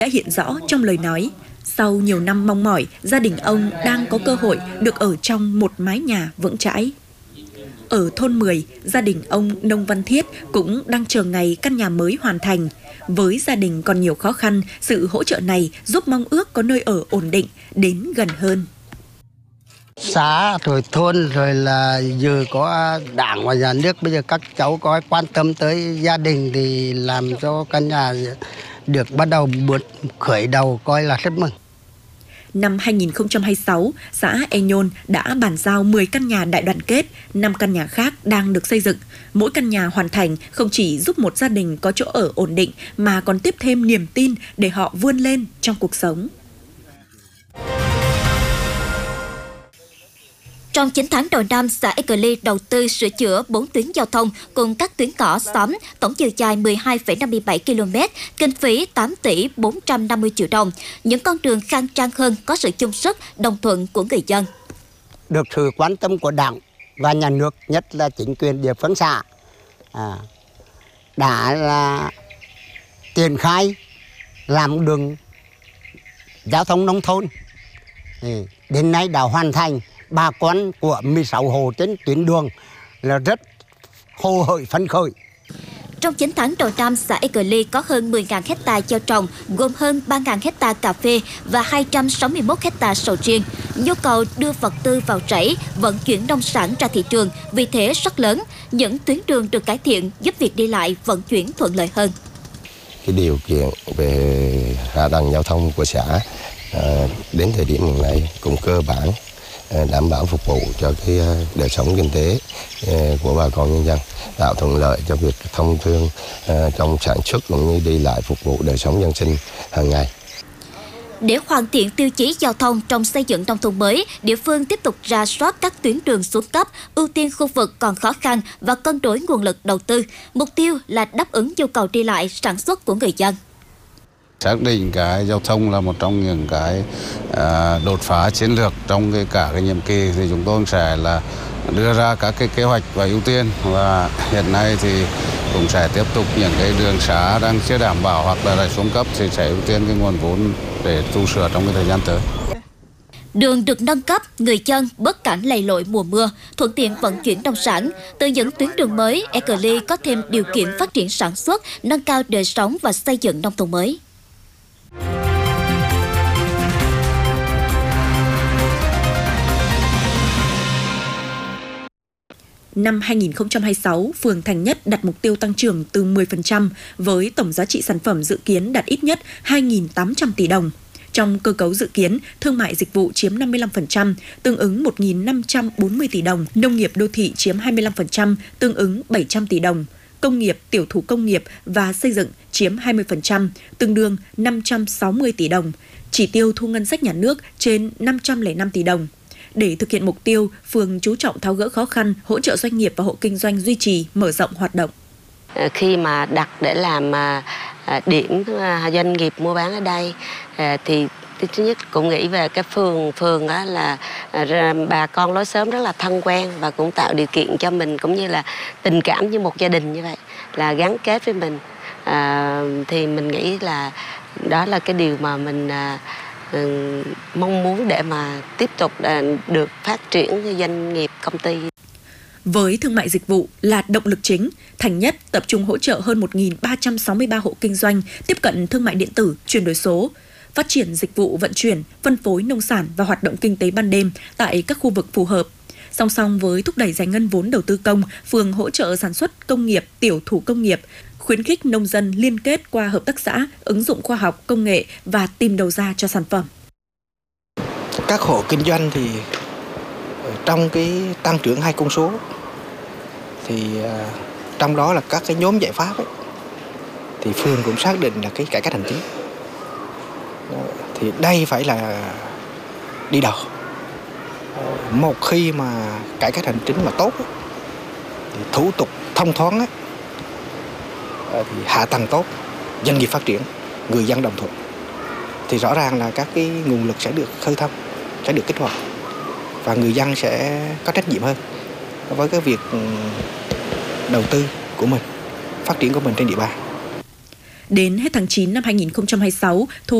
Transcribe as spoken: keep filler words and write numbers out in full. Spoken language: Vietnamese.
đã hiện rõ trong lời nói. Sau nhiều năm mong mỏi, gia đình ông đang có cơ hội được ở trong một mái nhà vững chãi. Ở thôn mười, gia đình ông Nông Văn Thiết cũng đang chờ ngày căn nhà mới hoàn thành. Với gia đình còn nhiều khó khăn, sự hỗ trợ này giúp mong ước có nơi ở ổn định đến gần hơn. Xã rồi thôn rồi là giờ có đảng và nhà nước, bây giờ các cháu có quan tâm tới gia đình thì làm cho căn nhà được bắt đầu bước khởi đầu, coi là rất mừng. Năm hai nghìn không trăm hai mươi sáu, xã E Nhôn đã bàn giao mười căn nhà đại đoàn kết, năm căn nhà khác đang được xây dựng. Mỗi căn nhà hoàn thành không chỉ giúp một gia đình có chỗ ở ổn định mà còn tiếp thêm niềm tin để họ vươn lên trong cuộc sống. Trong chín tháng đầu năm, xã Eckerli đầu tư sửa chữa bốn tuyến giao thông cùng các tuyến cỏ xóm, tổng chiều dài mười hai phẩy năm mươi bảy ki lô mét, kinh phí tám tỷ bốn trăm năm mươi triệu đồng. Những con đường khang trang hơn có sự chung sức, đồng thuận của người dân. Được sự quan tâm của Đảng và nhà nước, nhất là chính quyền địa phương xã, à, đã là triển khai làm đường giao thông nông thôn. Đến nay đã hoàn thành. Bà con của mười sáu hộ trên tuyến đường là rất hồ hởi phấn khởi. Trong chín tháng đầu năm, xã Eckerli có hơn mười nghìn hectare gieo trồng, gồm hơn ba nghìn hectare cà phê và hai trăm sáu mươi mốt hectare sầu riêng. Nhu cầu đưa vật tư vào rẫy, vận chuyển nông sản ra thị trường vì thế rất lớn. Những tuyến đường được cải thiện giúp việc đi lại vận chuyển thuận lợi hơn. Cái điều kiện về hạ tầng giao thông của xã à, đến thời điểm hiện nay cũng cơ bản đảm bảo phục vụ cho cái đời sống kinh tế của bà con nhân dân, tạo thuận lợi cho việc thông thương trong sản xuất cũng như đi lại phục vụ đời sống dân sinh hàng ngày. Để hoàn thiện tiêu chí giao thông trong xây dựng nông thôn mới, địa phương tiếp tục rà soát các tuyến đường xuống cấp, ưu tiên khu vực còn khó khăn và cân đối nguồn lực đầu tư. Mục tiêu là đáp ứng nhu cầu đi lại, sản xuất của người dân. Xác định cái giao thông là một trong những cái à, đột phá chiến lược trong cái cả cái nhiệm kỳ, thì chúng tôi sẽ là đưa ra các cái kế hoạch và ưu tiên, và hiện nay thì cũng sẽ tiếp tục những cái đường xá đang chưa đảm bảo hoặc là đã xuống cấp thì sẽ ưu tiên cái nguồn vốn để tu sửa trong cái thời gian tới. Đường được nâng cấp, người dân bớt cảnh lầy lội mùa mưa, thuận tiện vận chuyển nông sản. Từ những tuyến đường mới, Eckerli có thêm điều kiện phát triển sản xuất, nâng cao đời sống và xây dựng nông thôn mới. Năm hai nghìn không trăm hai mươi sáu, phường Thành Nhất đặt mục tiêu tăng trưởng từ mười phần trăm với tổng giá trị sản phẩm dự kiến đạt ít nhất hai nghìn tám trăm tỷ đồng. Trong cơ cấu dự kiến, thương mại dịch vụ chiếm năm mươi lăm phần trăm, tương ứng một nghìn năm trăm bốn mươi tỷ đồng, nông nghiệp đô thị chiếm hai mươi lăm phần trăm, tương ứng bảy trăm tỷ đồng, công nghiệp, tiểu thủ công nghiệp và xây dựng chiếm hai mươi phần trăm, tương đương năm trăm sáu mươi tỷ đồng. Chỉ tiêu thu ngân sách nhà nước trên năm trăm lẻ năm tỷ đồng. Để thực hiện mục tiêu, phường chú trọng tháo gỡ khó khăn, hỗ trợ doanh nghiệp và hộ kinh doanh duy trì, mở rộng hoạt động. Khi mà đặt để làm điểm doanh nghiệp mua bán ở đây thì thứ nhất cũng nghĩ về cái phường phường đó là bà con lối xóm rất là thân quen và cũng tạo điều kiện cho mình cũng như là tình cảm như một gia đình như vậy, là gắn kết với mình. À, thì mình nghĩ là đó là cái điều mà mình à, ừ, mong muốn để mà tiếp tục à, được phát triển doanh nghiệp công ty. Với thương mại dịch vụ là động lực chính, Thành Nhất tập trung hỗ trợ hơn một nghìn ba trăm sáu mươi ba hộ kinh doanh tiếp cận thương mại điện tử, chuyển đổi số, phát triển dịch vụ vận chuyển, phân phối nông sản và hoạt động kinh tế ban đêm tại các khu vực phù hợp. Song song với thúc đẩy giải ngân vốn đầu tư công, phường hỗ trợ sản xuất công nghiệp, tiểu thủ công nghiệp, khuyến khích nông dân liên kết qua hợp tác xã, ứng dụng khoa học, công nghệ và tìm đầu ra cho sản phẩm. Các hộ kinh doanh thì trong cái tăng trưởng hai con số thì trong đó là các cái nhóm giải pháp ấy, thì phường cũng xác định là cái cải cách hành chính. Thì đây phải là đi đầu. Một khi mà cải cách hành chính mà tốt ấy, thì thủ tục thông thoáng ấy, thì hạ tầng tốt, doanh nghiệp phát triển, người dân đồng thuận, thì rõ ràng là các cái nguồn lực sẽ được khơi thông, sẽ được kích hoạt và người dân sẽ có trách nhiệm hơn với cái việc đầu tư của mình, phát triển của mình trên địa bàn. Đến hết tháng chín năm hai nghìn không trăm hai mươi sáu, thu